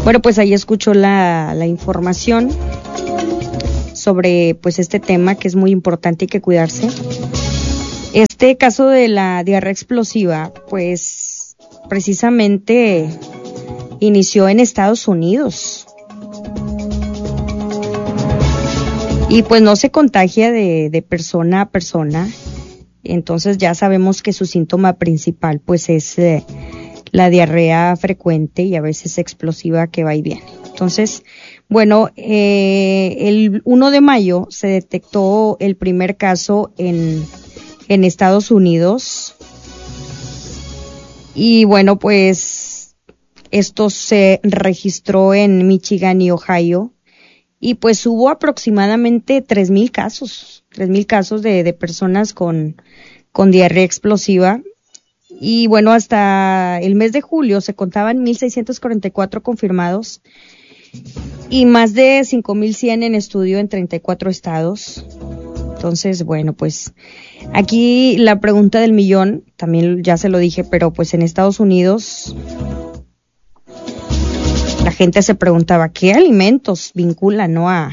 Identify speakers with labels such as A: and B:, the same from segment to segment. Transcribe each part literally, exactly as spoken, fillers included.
A: Bueno, pues ahí escuchó la, la información sobre pues este tema que es muy importante y hay que cuidarse. Este caso de la diarrea explosiva, pues precisamente inició en Estados Unidos. Y pues no se contagia de, de persona a persona. Entonces ya sabemos que su síntoma principal pues es eh, la diarrea frecuente y a veces explosiva que va y viene. Entonces, bueno, eh, el uno de mayo se detectó el primer caso en, en Estados Unidos. Y bueno, pues esto se registró en Michigan y Ohio. Y pues hubo aproximadamente tres mil casos, tres mil casos de, de personas con, con diarrea explosiva. Y bueno, hasta el mes de julio se contaban mil seiscientos cuarenta y cuatro confirmados y más de cinco mil cien en estudio en treinta y cuatro estados. Entonces, bueno, pues aquí la pregunta del millón, también ya se lo dije, pero pues en Estados Unidos la gente se preguntaba qué alimentos vinculan, ¿no? a,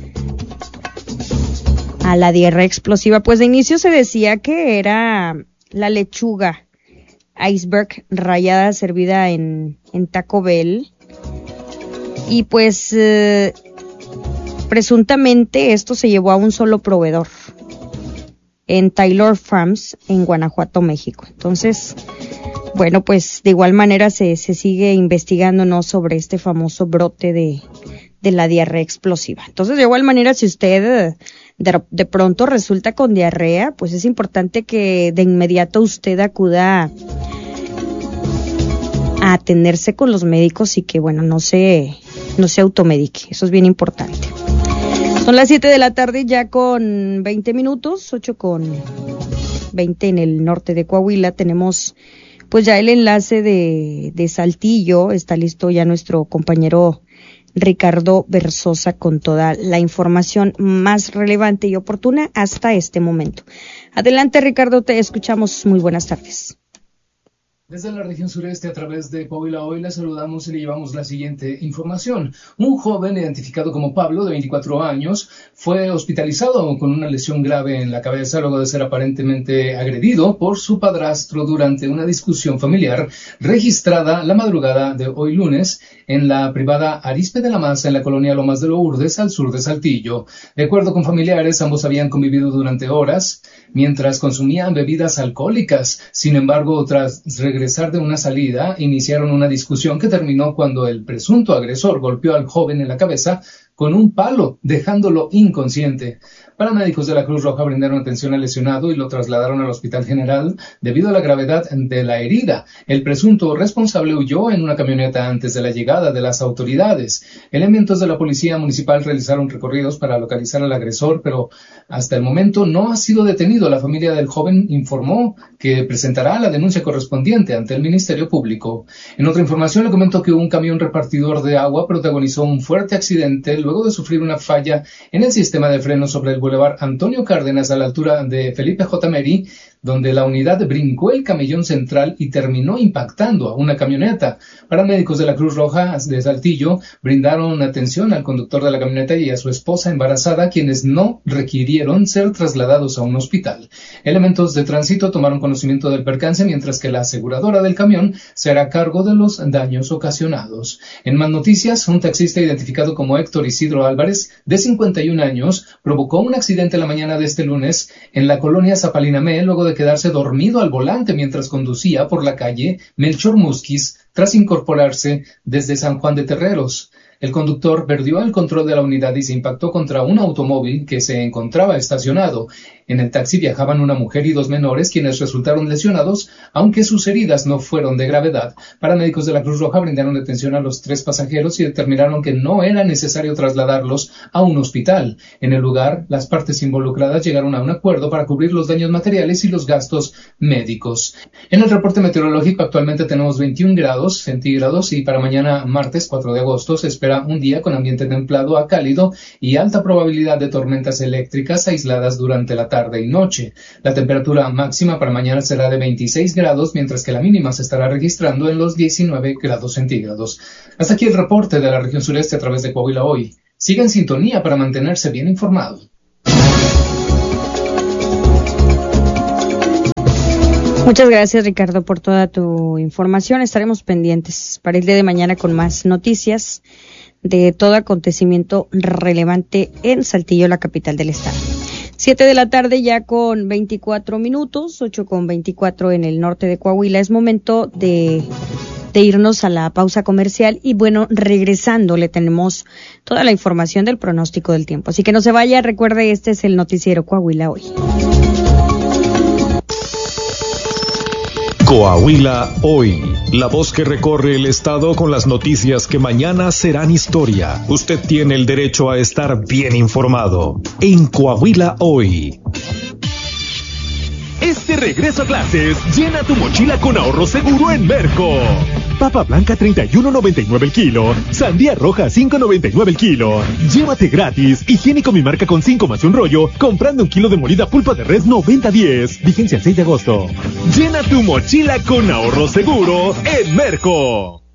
A: a la diarrea explosiva. Pues de inicio se decía que era la lechuga iceberg rallada servida en, en Taco Bell. Y pues eh, presuntamente esto se llevó a un solo proveedor en Taylor Farms en Guanajuato, México. Entonces, bueno, pues de igual manera se, se sigue investigando, ¿no?, sobre este famoso brote de, de la diarrea explosiva. Entonces, de igual manera, si usted de, de pronto resulta con diarrea, pues es importante que de inmediato usted acuda a atenderse con los médicos y que, bueno, no se, no se automedique. Eso es bien importante. Son las siete de la tarde ya con veinte minutos, ocho con veinte en el norte de Coahuila. Tenemos pues ya el enlace de, de Saltillo. Está listo ya nuestro compañero Ricardo Berzosa con toda la información más relevante y oportuna hasta este momento. Adelante, Ricardo, te escuchamos. Muy buenas tardes.
B: Desde la región sureste, a través de Coahuila Hoy, le saludamos y le llevamos la siguiente información. Un joven identificado como Pablo, de veinticuatro años, fue hospitalizado con una lesión grave en la cabeza luego de ser aparentemente agredido por su padrastro durante una discusión familiar registrada la madrugada de hoy lunes en la privada Arizpe de la Maza en la colonia Lomas de Lourdes, al sur de Saltillo. De acuerdo con familiares, ambos habían convivido durante horas mientras consumían bebidas alcohólicas. Sin embargo, tras regresar de una salida, iniciaron una discusión que terminó cuando el presunto agresor golpeó al joven en la cabeza con un palo, dejándolo inconsciente. Paramédicos de la Cruz Roja brindaron atención al lesionado y lo trasladaron al Hospital General debido a la gravedad de la herida. El presunto responsable huyó en una camioneta antes de la llegada de las autoridades. Elementos de la Policía Municipal realizaron recorridos para localizar al agresor, pero hasta el momento no ha sido detenido. La familia del joven informó que presentará la denuncia correspondiente ante el Ministerio Público. En otra información le comento que un camión repartidor de agua protagonizó un fuerte accidente luego de sufrir una falla en el sistema de frenos sobre el Boulevard Antonio Cárdenas a la altura de Felipe J. Meri, donde la unidad brincó el camellón central y terminó impactando a una camioneta. Paramédicos de la Cruz Roja de Saltillo brindaron atención al conductor de la camioneta y a su esposa embarazada, quienes no requirieron ser trasladados a un hospital. Elementos de tránsito tomaron conocimiento del percance, mientras que la aseguradora del camión se hará cargo de los daños ocasionados. En más noticias, un taxista identificado como Héctor Isidro Álvarez, de cincuenta y un años, provocó un accidente la mañana de este lunes en la colonia Zapalinamé, luego de quedarse dormido al volante mientras conducía por la calle Melchor Musquiz tras incorporarse desde San Juan de Terreros. El conductor perdió el control de la unidad y se impactó contra un automóvil que se encontraba estacionado. En el taxi viajaban una mujer y dos menores, quienes resultaron lesionados, aunque sus heridas no fueron de gravedad. Paramédicos de la Cruz Roja brindaron atención a los tres pasajeros y determinaron que no era necesario trasladarlos a un hospital. En el lugar, las partes involucradas llegaron a un acuerdo para cubrir los daños materiales y los gastos médicos. En el reporte meteorológico, actualmente tenemos veintiún grados centígrados y para mañana, martes cuatro de agosto, se espera un día con ambiente templado a cálido y alta probabilidad de tormentas eléctricas aisladas durante la tarde. tarde y noche. La temperatura máxima para mañana será de veintiséis grados, mientras que la mínima se estará registrando en los diecinueve grados centígrados. Hasta aquí el reporte de la región sureste a través de Coahuila Hoy. Siga en sintonía para mantenerse bien informado.
A: Muchas gracias, Ricardo, por toda tu información. Estaremos pendientes para el día de mañana con más noticias de todo acontecimiento relevante en Saltillo, la capital del estado. Siete de la tarde ya con veinticuatro minutos, ocho con veinticuatro en el norte de Coahuila. Es momento de, de irnos a la pausa comercial y bueno, regresando le tenemos toda la información del pronóstico del tiempo. Así que no se vaya, recuerde, este es el noticiero Coahuila Hoy.
C: Coahuila Hoy, la voz que recorre el estado con las noticias que mañana serán historia. Usted tiene el derecho a estar bien informado en Coahuila Hoy.
D: Este regreso a clases, llena tu mochila con ahorro seguro en Merco. Papa blanca treinta y uno noventa y nueve el kilo, sandía roja cinco noventa y nueve el kilo. Llévate gratis higiénico mi marca con cinco más un rollo, comprando un kilo de molida pulpa de res noventa diez. Vigencia el seis de agosto. Llena tu mochila con ahorro seguro en Merco.